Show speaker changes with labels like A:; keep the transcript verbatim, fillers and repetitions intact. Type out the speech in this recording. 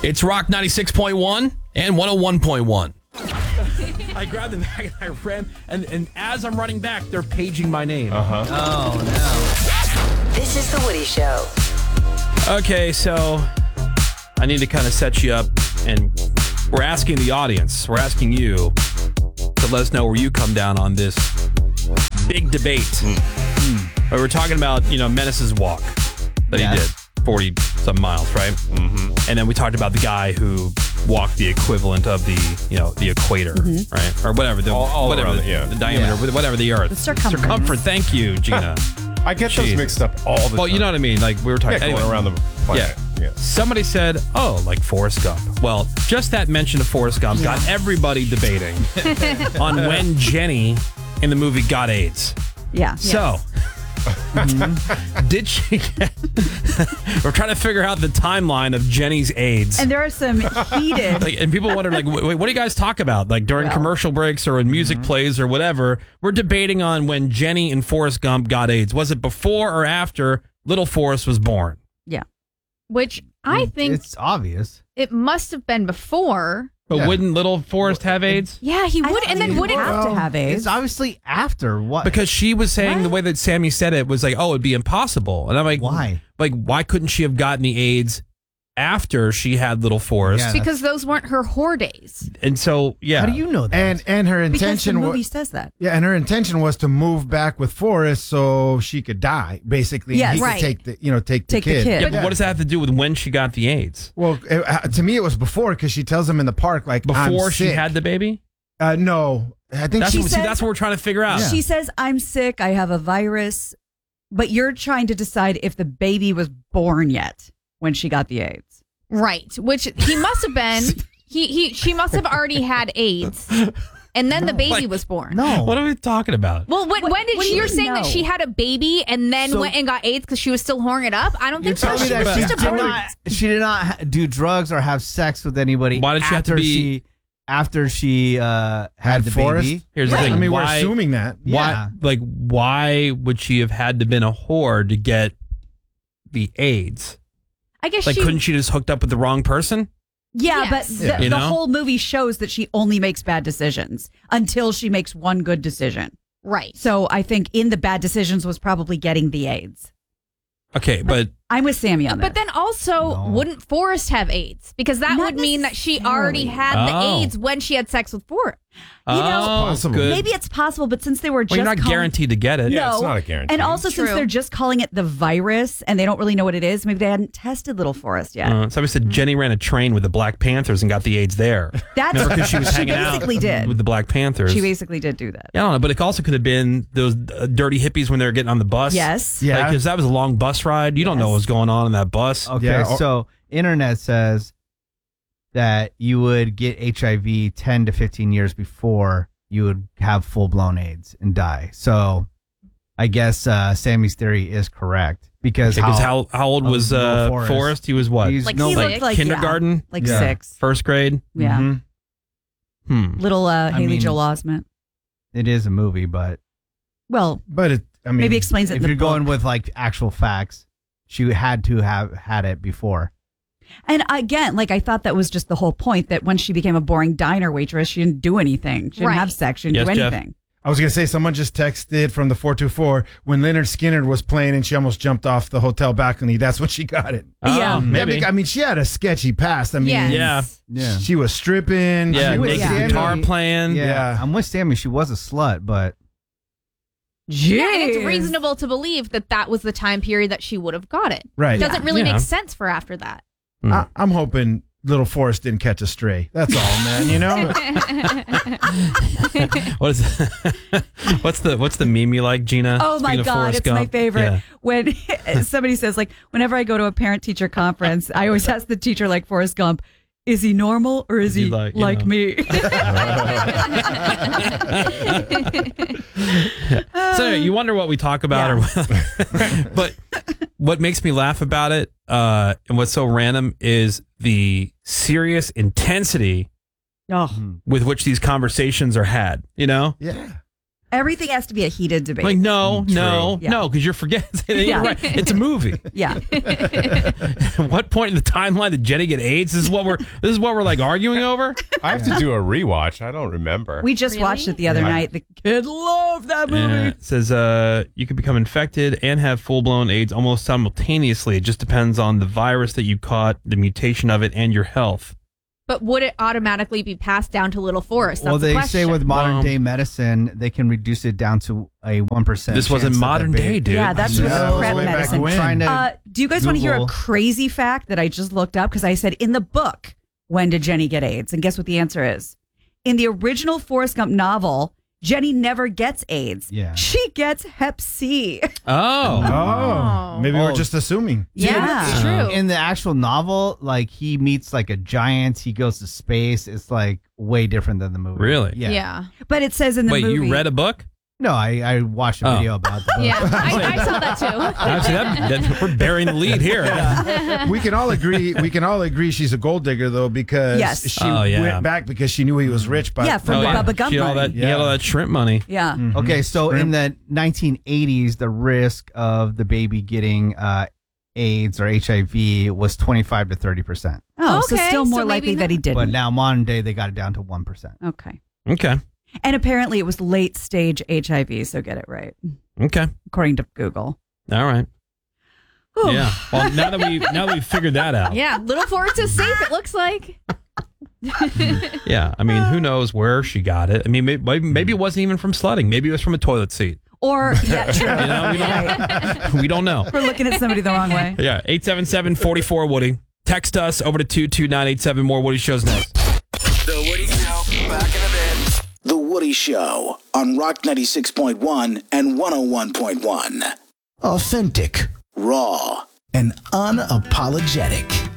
A: It's Rock ninety-six point one and one oh one point one.
B: I grabbed the bag and I ran, and, and as I'm running back, they're paging my name.
C: Uh-huh.
D: Oh, no. This is The Woody Show.
A: Okay, so I need to kind of set you up, and we're asking the audience, we're asking you to let us know where you come down on this big debate. Mm. We're talking about, you know, Menace's walk that
C: Yes.
A: he did, forty-some miles, right? Mm-hmm. And then we talked about the guy who walked the equivalent of the, you know, the equator,
E: Mm-hmm.
A: right? Or whatever, the,
C: All- all
A: whatever
C: around
A: the,
C: it, yeah.
A: the diameter,
C: Yeah.
A: whatever the earth.
E: The circumference.
A: Circumference, thank you, Gina.
C: I get those
A: Jeez.
C: mixed up all the
A: Well,
C: time.
A: you know what I mean? Like, we were talking
C: Yeah, going
A: anyway.
C: around the planet.
A: Yeah. Somebody said, oh, like Forrest Gump. Well, just that mention of Forrest Gump got everybody debating on when Jenny in the movie got AIDS.
E: Yeah.
A: So, did she get... We're trying to figure out the timeline of Jenny's AIDS.
E: And there are some heated.
A: Like, and people wonder, like, wait, what do you guys talk about? Like, during
E: Well.
A: commercial breaks or when music plays or whatever, we're debating on when Jenny and Forrest Gump got AIDS. Was it before or after little Forrest was born?
E: Yeah.
F: Which I think
G: It's obvious.
F: it must have been before.
A: But
C: Yeah.
A: wouldn't little Forrest have AIDS?
F: Yeah, he
E: I
F: would,
E: don't
F: and then
E: think
F: wouldn't.
E: you have to have AIDS.
G: It's obviously after. What?
A: Because she was saying the way that Sammy said it was like, oh, it'd be impossible. And I'm like,
G: Why?
A: Like, why couldn't she have gotten the AIDS after she had little Forrest?
G: Yeah.
F: Because those weren't her whore days.
A: And so, yeah.
G: How do you know that?
H: And and her
E: because the
H: intention
E: movie
H: was
E: says that.
H: yeah, and her intention was to move back with Forrest so she could die, basically. and
E: Yes.
H: he
F: Right.
H: could take the you know take the
E: Take the
H: kid.
E: kid.
A: Yeah, but what does that have to do with when she got the AIDS?
H: Well, it, uh, to me, it was before because she tells him in the park like I'm
A: Before she
H: sick.
A: had the baby?
H: Uh, no, I think
A: That's
H: she
A: what, see,
E: says-
A: that's what we're trying to figure out.
E: She says, I'm sick. I have a virus. But you're trying to decide if the baby was born yet when she got the AIDS.
F: Right. Which he must have been. He he. She must have already had AIDS, and then the baby
A: Like-
F: was born.
G: no.
A: What are we talking about?
F: Well, when,
E: What-
F: when did
E: what do
F: she?
E: you
F: You're saying
E: know?
F: that she had a baby and then
G: So-
F: went and got AIDS because she was still whoring it up? I don't
G: You're
F: think so.
G: telling me
F: She
G: that
F: was
G: she
F: just a
G: did
F: virgin.
G: not, she did not ha- do drugs or have sex with anybody
A: Why did she have
G: after
A: to be-
G: she after she uh, had,
H: Had
G: the
H: Forrest?
G: baby?
A: Here's the
H: I
A: thing.
H: mean,
A: why,
H: we're assuming that.
A: Why,
G: Yeah.
A: like, why would she have had to been a whore to get the AIDS?
F: I guess
A: Like,
F: she.
A: couldn't she just hooked up with the wrong person?
E: Yeah,
F: Yes.
E: but the,
A: You
E: the
A: know?
E: whole movie shows that she only makes bad decisions until she makes one good decision.
F: Right.
E: So I think in the bad decisions was probably getting the AIDS.
A: Okay, but
E: I'm with Sammy on that.
F: But then also,
G: No.
F: wouldn't Forrest have AIDS? Because that
E: Not
F: would mean that she already
E: necessarily.
F: had the
A: Oh.
F: AIDS when she had sex with Forrest.
E: You know,
A: oh,
H: possible.
A: good.
E: maybe it's possible, but since they were
A: well,
E: just
A: you're not
E: calling-
A: guaranteed to get it.
C: Yeah,
E: No.
C: it's not a guarantee.
E: And also, since
F: True.
E: they're just calling it the virus and they don't really know what it is, maybe they hadn't tested Little Forrest yet.
A: Uh, somebody said Jenny ran a train with the Black Panthers and got the AIDS there.
E: That's
A: Remember, because she was hanging
E: basically
A: out
E: did.
A: with the Black Panthers.
E: She basically did do that.
A: Yeah, I don't know, but it also could have been those uh, dirty hippies when they were getting on the bus.
E: Yes.
H: Yeah.
A: Because that was a long bus ride. You don't know
E: Yes.
A: what was going on in that bus.
G: Okay,
H: Yeah, or-
G: so internet says that you would get H I V ten to fifteen years before you would have full blown AIDS and die. So I guess uh, Sammy's theory is correct because
A: Because
G: how,
A: how, how old
G: of
A: was
G: Little
A: uh,
G: Forrest.
A: Forrest? He was what?
G: he's
F: Like
G: no
E: He
F: six?
E: looked like
A: kindergarten?
E: yeah, like
H: Yeah.
E: six.
A: First grade?
E: Yeah.
H: Mhm.
A: Hmm.
E: Little uh,
G: I
E: Haley
G: mean-
E: Joel Osment.
G: it is a movie, but
E: Well,
H: But it, I mean,
E: maybe explains it
G: if
E: in the
G: you're
E: book.
G: going with like actual facts, she had to have had it before.
E: And again, like I thought that was just the whole point that when she became a boring diner waitress, she didn't do anything. She didn't
F: Right.
E: have sex. She didn't
A: Yes,
E: do
A: Jeff?
E: anything.
H: I was gonna say someone just texted from the four two four when Leonard Skinner was playing and she almost jumped off the hotel balcony. That's when she got it.
A: Oh,
E: Yeah.
A: maybe.
H: Yeah, I mean, she had a sketchy past. I mean,
F: Yes.
A: Yeah.
G: Yeah.
H: she was stripping.
A: Yeah,
H: she was
A: naked
E: yeah.
A: guitar playing.
G: Yeah,
H: Yeah.
G: I'm with Sammy. She was a slut, but
F: Yeah, and it's
E: Jeez.
F: reasonable to believe that that was the time period that she would have got it.
H: Right.
F: It doesn't really
A: Yeah.
F: make sense for after that.
H: I, I'm hoping Little Forrest didn't catch a stray. That's all, man. You know.
A: What is what's the what's the meme you like, Gina?
E: Oh my
A: Speaking of
E: God,
A: Forrest
E: it's my
A: Gump?
E: favorite.
A: Yeah.
E: When somebody says, like, whenever I go to a parent teacher conference, I always ask the teacher, like Forrest Gump, is he normal or is,
A: Is he
E: he
A: like,
E: like,
A: you know?
E: me?
A: So you wonder what we talk about, or but what makes me laugh about it, uh, and what's so random is the serious intensity
E: Oh,
A: with which these conversations are had. You know,
H: Yeah.
E: Everything has to be a heated debate.
A: Like, no, no,
E: Yeah.
A: no, because you're forgetting. You're
E: Yeah.
A: right. It's a movie.
E: yeah.
A: At what point in the timeline did Jenny get AIDS? This is what we're. This is what we're like arguing over.
C: I have to do a rewatch. I don't remember.
E: We just
F: Really?
E: watched it the other
C: Yeah.
E: night. The kid loved that movie.
A: Yeah. It says uh, you could become infected and have full blown AIDS almost simultaneously. It just depends on the virus that you caught, the mutation of it, and your health.
F: But would it automatically be passed down to Little Forest? That's
G: well,
F: the
G: they
F: question.
G: say with modern
A: Um,
G: day medicine, they can reduce it down to a one percent.
A: This wasn't modern day, dude.
E: Yeah, that's
H: Yeah,
E: just
H: that was
E: prep
H: way back
E: medicine.
H: when.
G: Trying to
E: Uh, do you guys want to hear a
G: Google.
E: crazy fact that I just looked up? Because I said in the book, when did Jenny get AIDS? And guess what the answer is? In the original Forrest Gump novel, Jenny never gets AIDS.
G: Yeah.
E: She gets Hep C.
A: Oh,
H: Oh, maybe we're
G: Oh.
H: just assuming.
E: Yeah.
F: It's true.
G: In the actual novel, like he meets like a giant, he goes to space. It's like way different than the movie.
A: Really?
G: Yeah.
F: yeah.
E: But it says in the
A: wait,
E: movie.
A: you read a book?
G: No, I, I watched a
A: Oh.
G: video about the book.
F: Yeah. I, I saw that too.
A: Actually, that, that, we're burying the lead here.
H: We can all agree. We can all agree she's a gold digger though, because
E: Yes.
H: she
A: Oh, yeah.
H: went back because she knew he was rich. But
E: Yeah, from
A: Oh, yeah.
E: Bubba Gump
A: She had all
E: money.
A: that, he had all that shrimp money.
E: Yeah.
G: Okay, so in
H: Shrimp.
G: the nineteen eighties, the risk of the baby getting uh, AIDS or H I V was twenty-five to thirty percent.
E: Oh, so
F: Okay,
E: still more
F: so
E: likely
F: maybe
E: that he
F: not.
E: didn't.
G: But now, modern day, they got it down to one percent.
E: Okay.
A: Okay.
E: And apparently it was late stage H I V, so get it right,
A: Okay.
E: according to Google.
A: All right.
E: Whew.
A: Yeah. Well, now that we now that we've figured that out.
F: Yeah. Little Forest is safe, it looks like.
A: Yeah. I mean, who knows where she got it? I mean, maybe, maybe it wasn't even from sledding. Maybe it was from a toilet seat.
E: Or, yeah, true.
A: You know, we
E: Right.
A: don't, we don't know.
E: We're looking at somebody the wrong way.
A: Yeah. eight seven seven, four four, Woody. Text us over to two two nine eight seven. More Woody shows next.
I: The Woody Show. Back in a bit. The Woody Show on Rock ninety-six point one and one oh one point one. Authentic, raw, and unapologetic.